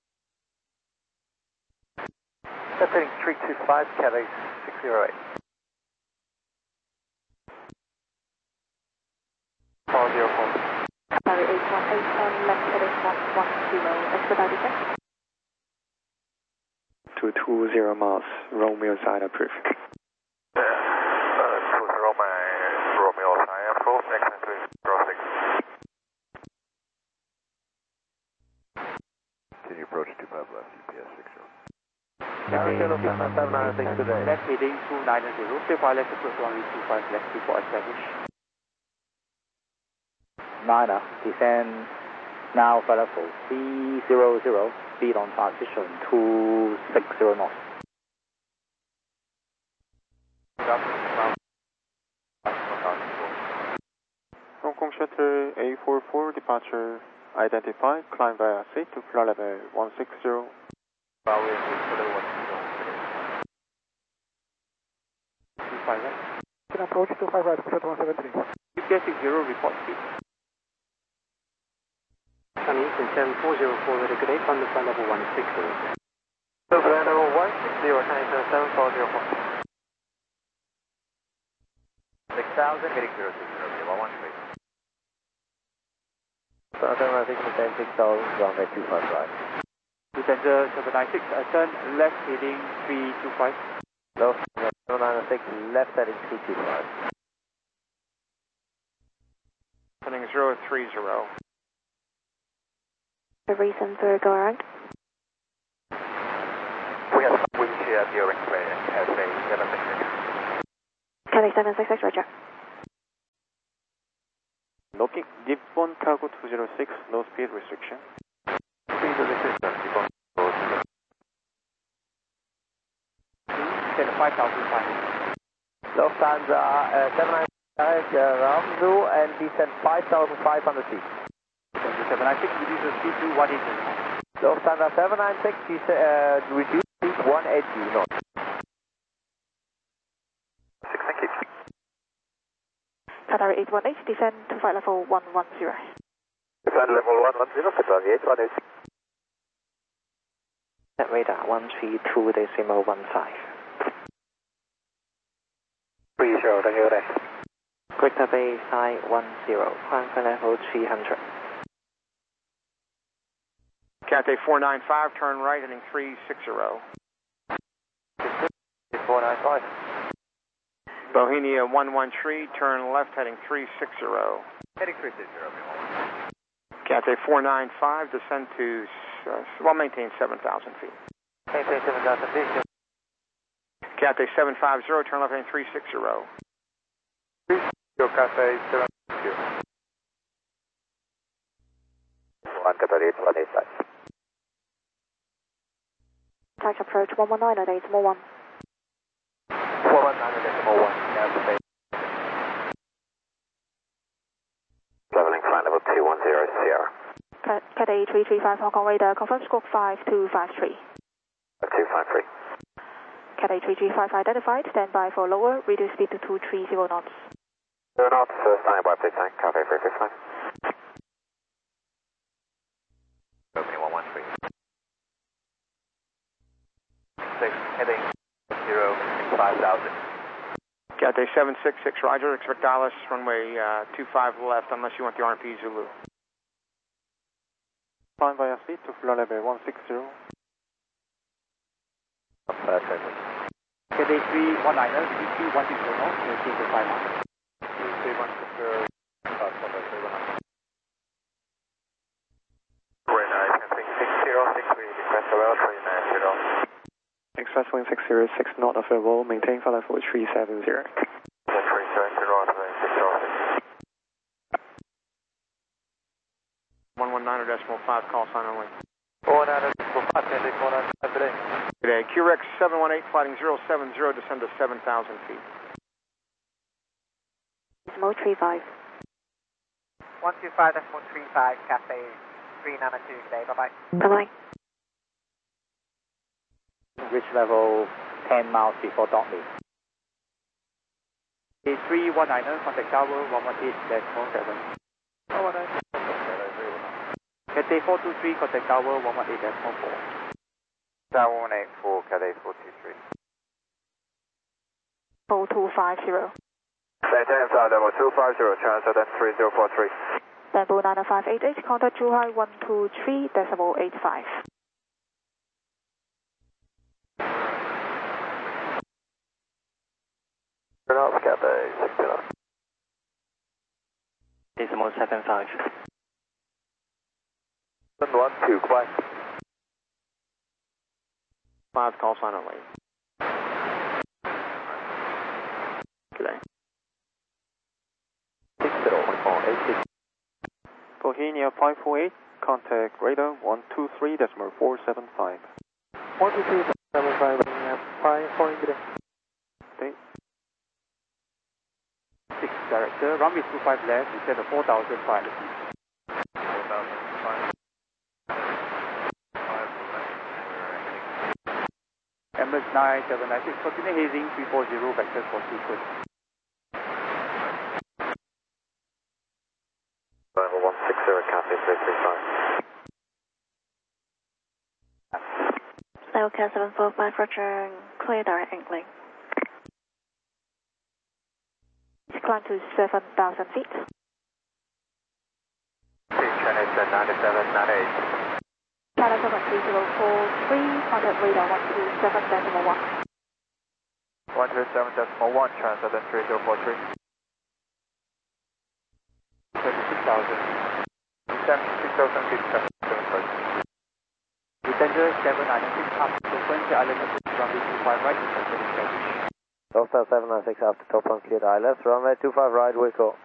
Cathay three two five, Cathay six zero eight. four zero four. Sorry, eight one eight, and left heading one one zero, expedite descent. To two zero miles, Romeo side approved. Uh, two zero, my Romeo side approach, next three zero six. Continue approach two five left, G P S six zero. Left heading two nine zero, stay fire left approach runway two five left before established. Niner, descend now flight level three zero zero, speed on transition two six zero knots. Hong Kong Shuttle A four four, departure identified, climb via seat to flight level one six zero. two five right. Can approach two five right, Pusat one seven three. G P S six zero, report speed. Sunny, Eastern four zero four, ready good day, from the flight level one six zero. So flight level one six zero, Sunny seven four zero four. six thousand, heading zero six zero, one one three. Southern Rising, maintain six thousand, runway two five right. Descender seven nine six, uh, turn left heading three two five. No, seven nine six, left heading three two five. Heading zero three zero. The reason for go around? We have some wind shear during play at Cathay seven six six. Cathay seven six six, roger. Looking, Gibbon cargo two zero six, low speed restriction. Speed resistance, Gibbon five thousand five hundred. Lufthansa uh, seven nine six, uh, Ramzu and descend five thousand five hundred feet. seven nine six, reduce the speed to one eighty. Lufthansa seven nine six, uh, reduce speed one eighty knots. six, thank you. Qatar eight one eight, descend to flight level one one zero. Flight level one one zero, Qatar eight one eight. At radar one three two decimal one five. three zero, thank you. Greater Bay side one zero, climb flight level three hundred. Cathay four nine five, turn right, heading three six zero. four nine five. Bohemia one one three, turn left, heading three six zero. Heading three six zero. Cathay four nine five, descend to, uh, well, maintain seven thousand feet. Maintain seven thousand feet. Cathay seven five zero, turn left, heading three six zero. Yo, Cathay seven zero. one Qatar eight one eight five. Tax approach one one nine, decimal one. four one nine decimal one, yeah, leveling flight level two one zero, Sierra. Cathay three three five, Hong Kong radar, confirm squawk five two five three. two five three. Cathay three three five identified, stand by for lower, reduce speed to two three zero knots. zero knots, uh, standing by, please, thank Cathay three three five. Opening one one three. six, heading zero, five thousand. Cathay seven six six, roger, expect Dallas, runway uh, two five left, unless you want the R P Zulu. Climb via speed to flight level one six zero. Cathay three one nine, C Q one six zero, maintain the five miles. three one six zero, three nine six zero, six three, request level three nine zero. Express wind six zero six, not available, maintain flight level three seven zero. three seven zero, six zero six. one one nine decimal five, call sign only. four nine decimal five, Cathay four nine five today. Today, Q R X seven one eight, flighting zero seven zero, descend to seven thousand feet. Decimal three five. one two five decimal three five, Cathay three nine two today, bye bye. Bye bye. Reach level ten miles before Dortmund. Cathay three one nine, contact tower one one eight decimal seven. Oh, one nine. Cathay four two three, contact tower one one eight decimal four. Tower one eight four, Cathay four two three. four two five zero. Maintain flight level two five zero, transfer then three zero four three. Bamboo nine five eight eight, contact Zhuhai one two three decimal eight five. Turn off, Cathay six zero. Decimal seven five. one two, quiet. Five, call sign only. Today. six zero, Hong Kong eight six. Bohemia five four eight, contact radar one two three decimal four seven five. one two three seven five, flying following today. Okay. six director, runway two five left, descend to four thousand five hundred feet. Emirates nine seven nine six, continue hazing three four zero, vector for sequence. Level one six zero, Cathay three three five. Cellcat seven four five, roger, clear direct angling. Climb to seven thousand feet. Channel ninety-seven ninety-eight. Channel seven three zero four three, contact radar one two seven decimal one. one two seven decimal one, transfer then three zero four three. thirty-six thousand. seventy-six thousand feet, right. Descender seven nine six after Toplan, clear island approach runway two five right, descending Skyfish. Delta seven nine six after Toplan, cleared I L S, runway two five right, we call.